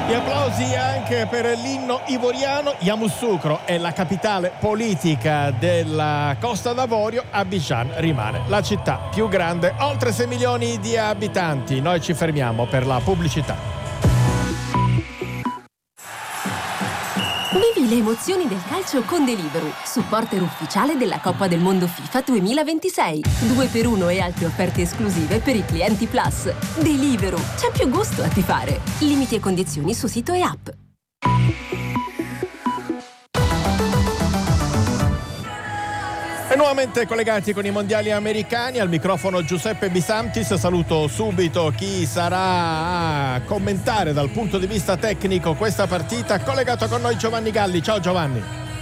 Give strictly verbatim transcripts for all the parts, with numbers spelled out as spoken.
Gli applausi anche per l'inno ivoriano. Yamoussoukro è la capitale politica della Costa d'Avorio. Abidjan rimane la città più grande, oltre sei milioni di abitanti. Noi ci fermiamo per la pubblicità. Vivi le emozioni del calcio con Deliveroo, supporter ufficiale della Coppa del Mondo FIFA duemilaventisei. due per uno e altre offerte esclusive per i clienti Plus. Deliveroo, c'è più gusto a tifare. Limiti e condizioni su sito e app. E nuovamente collegati con i mondiali americani, al microfono Giuseppe Bisantis. Saluto subito chi sarà a commentare dal punto di vista tecnico questa partita. Collegato con noi Giovanni Galli. Ciao Giovanni.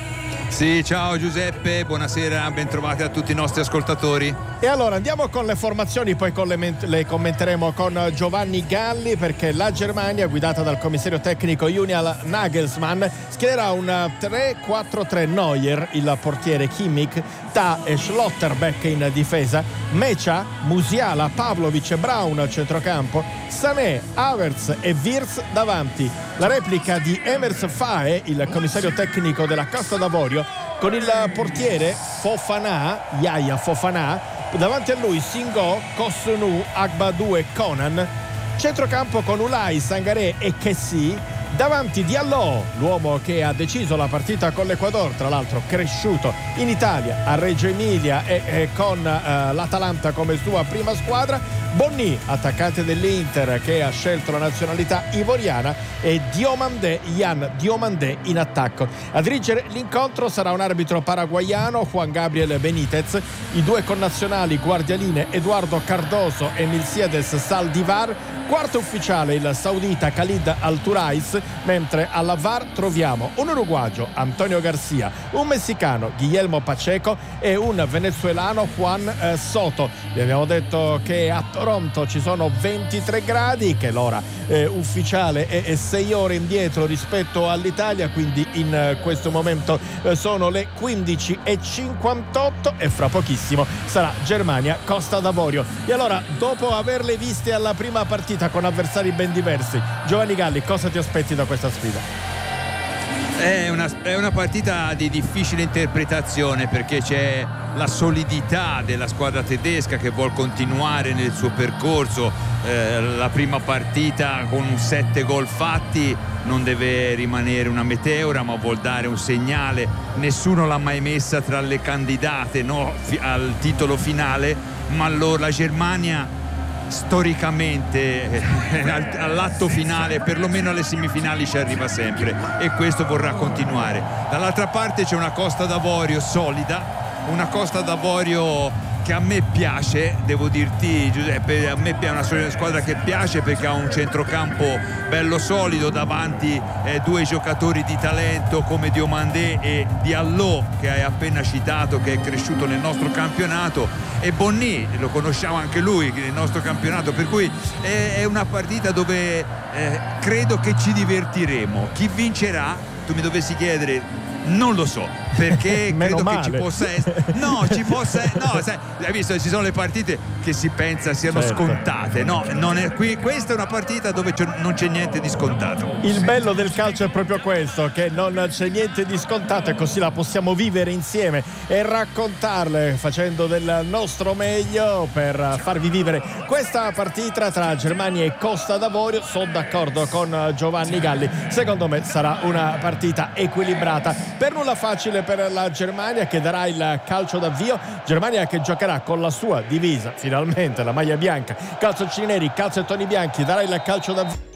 Sì, ciao Giuseppe, buonasera, ben trovati a tutti i nostri ascoltatori. E allora andiamo con le formazioni, poi con le, le commenteremo con Giovanni Galli, perché la Germania, guidata dal commissario tecnico Julian Nagelsmann, schiererà un tre quattro tre. Neuer, il portiere, Kimmich, Ta e Schlotterbeck in difesa, Mecha, Musiala, Pavlovic, Braun a centrocampo, Sané, Havertz e Wirtz davanti. La replica di Emers Fae, il commissario tecnico della Costa d'Avorio, con il portiere Fofana, Yaya Fofana, davanti a lui Singo, Kosunu, Agbadou e Conan. Centrocampo con Ulai, Sangaré e Kessi. Davanti Diallo, l'uomo che ha deciso la partita con l'Ecuador, tra l'altro cresciuto in Italia, a Reggio Emilia e, e con eh, l'Atalanta come sua prima squadra. Bonni, attaccante dell'Inter, che ha scelto la nazionalità ivoriana, e Diomandé, Yan Diomandé in attacco. A dirigere l'incontro sarà un arbitro paraguaiano, Juan Gabriel Benitez. I due connazionali guardialine Eduardo Cardoso e Milciades Saldivar. Quarto ufficiale il saudita Khalid Al-Turais, mentre alla V A R troviamo un uruguagio, Antonio Garcia, un messicano, Guillermo Pacheco, e un venezuelano, Juan eh, Soto. Vi abbiamo detto che a Toronto ci sono ventitré gradi, che l'ora eh, ufficiale è, è sei ore indietro rispetto all'Italia, quindi in eh, questo momento eh, sono le quindici e cinquantotto e fra pochissimo sarà Germania-Costa d'Avorio. E allora, dopo averle viste alla prima partita con avversari ben diversi, Giovanni Galli, cosa ti aspetti da questa sfida? È una, è una partita di difficile interpretazione, perché c'è la solidità della squadra tedesca che vuol continuare nel suo percorso. Eh, la prima partita con sette gol fatti non deve rimanere una meteora, ma vuol dare un segnale. Nessuno l'ha mai messa tra le candidate, no, fi- al titolo finale, ma allora la Germania storicamente all'atto finale, perlomeno alle semifinali, ci arriva sempre, e questo vorrà continuare. Dall'altra parte c'è una Costa d'Avorio solida, una Costa d'Avorio che a me piace, devo dirti Giuseppe, a me è una squadra che piace perché ha un centrocampo bello solido, davanti eh, due giocatori di talento come Diomandé e Diallo, che hai appena citato, che è cresciuto nel nostro campionato, e Bonni, lo conosciamo anche lui nel nostro campionato, per cui è, è una partita dove eh, credo che ci divertiremo. Chi vincerà, tu mi dovessi chiedere, non lo so, perché credo che ci possa essere no ci possa no sai, hai visto, ci sono le partite che si pensa siano certo. scontate, no, non è qui, questa è una partita dove c'è, non c'è niente di scontato. Il bello del calcio è proprio questo, che non c'è niente di scontato, e così la possiamo vivere insieme e raccontarle facendo del nostro meglio per farvi vivere questa partita tra Germania e Costa d'Avorio. Sono d'accordo con Giovanni Galli, secondo me sarà una partita equilibrata, per nulla facile per la Germania, che darà il calcio d'avvio. Germania che giocherà con la sua divisa, finalmente la maglia bianca, calzoncini neri, calzettoni bianchi, darà il calcio d'avvio